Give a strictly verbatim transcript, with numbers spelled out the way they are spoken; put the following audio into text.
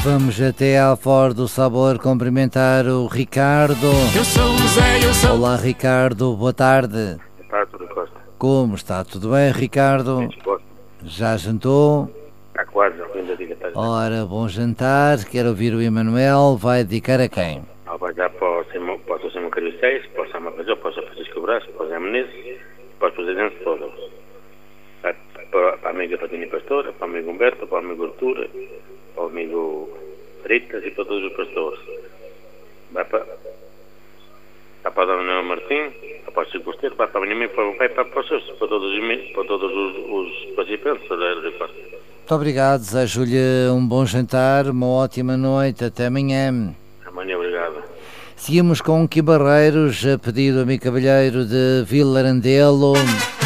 Vamos até à Fora do Sabor cumprimentar o Ricardo. Eu sou o Zé, eu sou... Olá, Ricardo, boa tarde. Boa tarde, Tudo Costa. Como está? Tudo bem, Ricardo? Já jantou? Está quase, ainda diga, está. Ora, bom jantar. Quero ouvir o Emanuel. Vai dedicar a quem? Ah, vai dar para o Simão, para o Simão Caricéis, para o Sama Pajó, para o Francisco Brás, para o Zé Menezes, para os presidentes todos. Para, para, para a amiga Patina Pastora, para o amigo Humberto, para o amigo Artura, para o amigo Ritas e para todos os pastores. Vai para, vai para a Dona Manuela Martins, para o Chico Costeiro, vai para a minha mãe, para o pai, para, para os seus, para todos os, para todos os, os participantes da Costa. Muito obrigado, desejo-lhe um bom jantar, uma ótima noite, até amanhã. Amanhã, obrigado. Seguimos com Kim Barreiros, a pedido do amigo Cavalheiro de Vila Arandelo.